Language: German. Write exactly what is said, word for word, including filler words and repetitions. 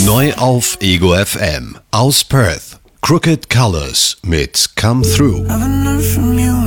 Neu auf Ego F M. Aus Perth. Crooked Colors mit Come Through. Haven't heard from you